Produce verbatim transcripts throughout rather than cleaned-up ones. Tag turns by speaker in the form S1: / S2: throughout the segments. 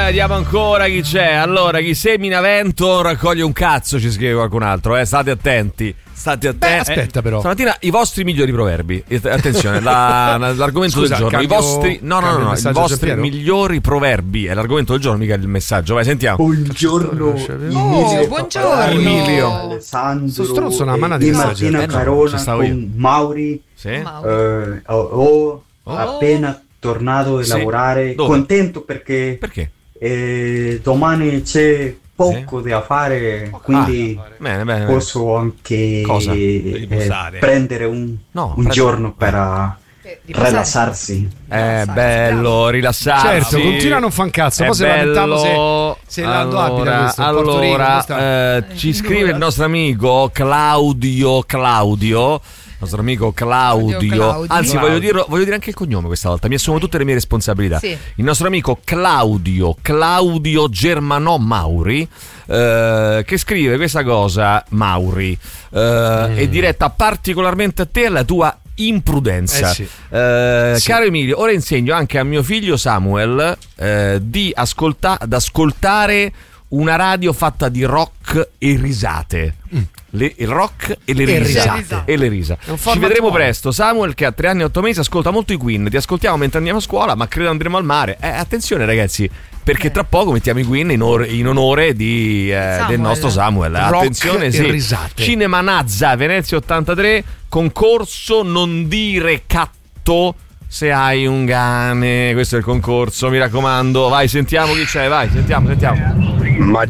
S1: Vai, vediamo ancora chi c'è. Allora, chi semina vento raccoglie un cazzo, ci scrive qualcun altro, eh. State attenti. State attenti.
S2: Beh, aspetta, però.
S1: Stamattina i vostri migliori proverbi. Attenzione, la, l'argomento
S2: Scusa,
S1: del giorno.
S2: cambio,
S1: I vostri. No, no, no, no. I vostri migliori proverbi. È l'argomento del giorno, mica il messaggio. Vai, sentiamo.
S3: Buongiorno.
S4: Oh, buongiorno.
S3: Emilio. Alessandro.
S2: Sto stronzo una manna di
S3: di
S2: messaggi.
S3: Martina
S1: Eh, no,
S3: Carona
S1: ci stavo
S3: con
S1: io.
S3: Mauri.
S1: Sì?
S3: Eh, ho, ho
S1: Oh.
S3: appena tornato a
S1: Sì.
S3: lavorare.
S1: Dove?
S3: Contento perché
S1: Perché?
S3: eh, domani c'è poco da fare, quindi
S1: Ah, bene, bene, bene.
S3: posso anche
S1: Cosa?
S3: eh,
S5: Riposare.
S3: prendere un,
S1: No,
S3: un
S1: preso-
S3: giorno per
S4: Per riposare.
S3: rilassarsi.
S1: È bello rilassarsi.
S2: Certo, continua a non fan cazzo.
S1: È
S2: Poi se lamentiamo se,
S1: bello.
S2: se Lando abita
S1: Allora,
S2: questo, in Porto Rico,
S1: allora
S2: questa-
S1: eh, ci scrive il nostro amico Claudio Claudio. Il nostro amico Claudio,
S4: Claudio, Claudio.
S1: anzi
S2: Claudio.
S1: voglio, dirlo, voglio dire anche il cognome questa volta, mi assumo tutte le mie responsabilità.
S4: Sì.
S1: Il nostro amico Claudio Claudio Germanò Mauri, eh, che scrive questa cosa, Mauri, eh,
S2: Mm.
S1: è diretta particolarmente a te e alla tua imprudenza.
S2: Eh sì.
S1: Eh,
S2: Sì.
S1: Caro Emilio, ora insegno anche a mio figlio Samuel eh, di ascolta- ad ascoltare una radio fatta di rock e risate. Le, il rock e le
S2: E
S1: risate.
S2: risate.
S1: E le risate.
S2: È un
S1: Ci
S2: format
S1: vedremo
S2: nuovo.
S1: presto. Samuel, che ha tre anni e otto mesi, ascolta molto i Queen. Ti ascoltiamo mentre andiamo a scuola, ma credo andremo al mare. Eh, attenzione, ragazzi, perché tra poco mettiamo i Queen in, or- in onore di, eh,
S4: Samuel.
S1: del nostro Samuel.
S2: Rock
S1: Attenzione,
S2: e
S1: sì.
S2: risate.
S1: Cinema Nazza, Venezia ottantatré, concorso non dire catto se hai un cane. Questo è il concorso, mi raccomando. Vai, sentiamo chi c'è, vai, sentiamo, sentiamo.
S6: Ma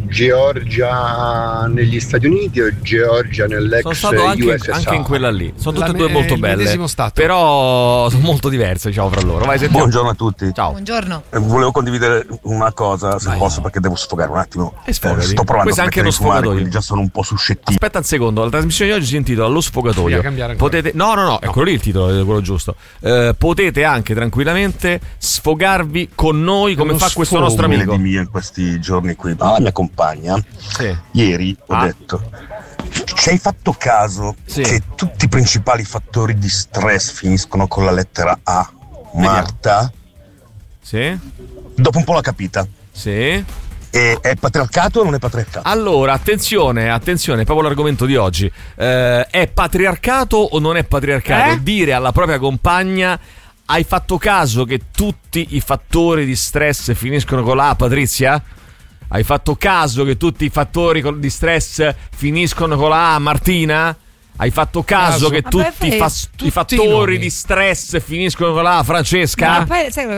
S6: Georgia negli Stati Uniti o Georgia nell'ex
S1: Sono stato anche,
S6: U S S R?
S1: anche in quella lì. Sono tutte
S2: La
S1: e due
S2: me-
S1: molto
S2: il
S1: belle.
S2: medesimo stato.
S1: Però sono molto diverse, diciamo, fra loro. Vai, sentiamo.
S7: Buongiorno a tutti.
S1: Ciao.
S4: Buongiorno.
S7: Eh, Volevo condividere una cosa, se posso, perché devo sfogare un attimo.
S1: E sfogati.
S7: Eh, sto provando
S1: Questo è
S7: a
S1: anche
S7: smettere
S1: uno
S7: di fumare,
S1: sfogatoio.
S7: quindi già sono un po' suscettibile.
S1: Aspetta un secondo, la trasmissione di oggi si intitola Lo sfogatoio.
S2: Bisogna cambiare ancora.
S1: Potete, no, no, no, è quello lì il titolo, è quello giusto. Eh, potete anche tranquillamente sfogarvi con noi come
S2: Uno
S1: fa questo
S2: sfogo.
S1: nostro amico.
S7: di mio in questi giorni qui. Ma la mia compagna,
S1: Sì.
S7: ieri ho
S1: Ah.
S7: detto: ci hai fatto caso
S1: Sì.
S7: che tutti i principali fattori di stress finiscono con la lettera A? Marta?
S1: Sì?
S7: Dopo un po' l'ha capita.
S1: Sì.
S7: E è patriarcato o non è patriarcato?
S1: Allora, attenzione, attenzione, è proprio l'argomento di oggi. Eh, è patriarcato o non è patriarcato?
S2: Eh?
S1: Dire alla propria compagna: hai fatto caso che tutti i fattori di stress finiscono con la A, Patrizia? Hai fatto caso che tutti i fattori col- di stress finiscono con la A, Martina? Hai fatto caso,
S2: Caso.
S1: che
S4: Vabbè,
S1: tutti i,
S4: fai
S1: fas- i
S2: tutti i
S1: fattori
S2: nomi.
S1: di stress finiscono con la A, Francesca?
S4: Ma poi, sai,